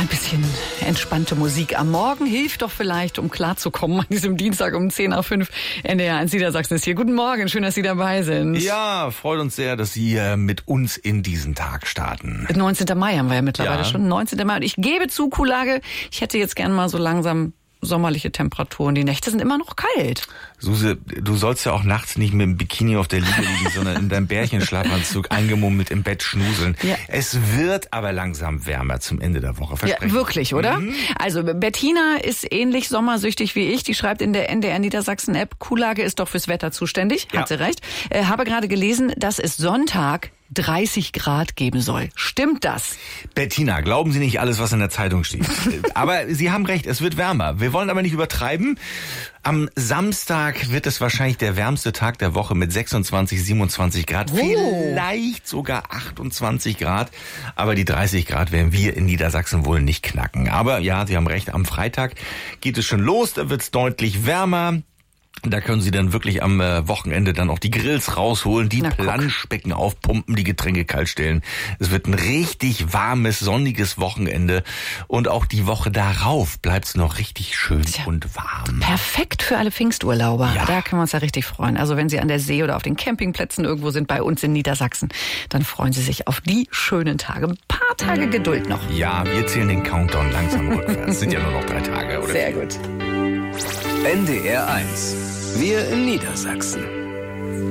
Ein bisschen entspannte Musik am Morgen hilft doch vielleicht, um klarzukommen an diesem Dienstag um 10:05 NDR 1 Niedersachsen ist hier. Guten Morgen, schön, dass Sie dabei sind. Ja, freut uns sehr, dass Sie mit uns in diesen Tag starten. 19. Mai haben wir ja mittlerweile schon, 19. Mai. Und ich gebe zu, Kuhlage, ich hätte jetzt gern mal so langsam sommerliche Temperaturen. Die Nächte sind immer noch kalt. Suse, du sollst ja auch nachts nicht mit dem Bikini auf der Liege liegen, sondern in deinem Bärchenschlafanzug eingemummelt im Bett schnuseln. Ja. Es wird aber langsam wärmer zum Ende der Woche. Versprechen. Ja, wirklich, oder? Mhm. Also Bettina ist ähnlich sommersüchtig wie ich. Die schreibt in der NDR Niedersachsen App, Kuhlage ist doch fürs Wetter zuständig. Hat sie recht. Habe gerade gelesen, dass es Sonntag 30 Grad geben soll. Stimmt das? Bettina, glauben Sie nicht alles, was in der Zeitung steht. Aber Sie haben recht, es wird wärmer. Wir wollen aber nicht übertreiben. Am Samstag wird es wahrscheinlich der wärmste Tag der Woche mit 26, 27 Grad. Vielleicht sogar 28 Grad. Aber die 30 Grad werden wir in Niedersachsen wohl nicht knacken. Aber ja, Sie haben recht, am Freitag geht es schon los. Da wird es deutlich wärmer. Da können Sie dann wirklich am Wochenende dann auch die Grills rausholen, die Planschbecken aufpumpen, die Getränke kalt stellen. Es wird ein richtig warmes, sonniges Wochenende. Und auch die Woche darauf bleibt es noch richtig schön und warm. Perfekt für alle Pfingsturlauber. Ja. Da können wir uns ja richtig freuen. Also wenn Sie an der See oder auf den Campingplätzen irgendwo sind bei uns in Niedersachsen, dann freuen Sie sich auf die schönen Tage. Ein paar Tage Geduld noch. Ja, wir zählen den Countdown langsam rückwärts. Sind ja nur noch 3 Tage, oder? Sehr gut. NDR 1. Wir in Niedersachsen.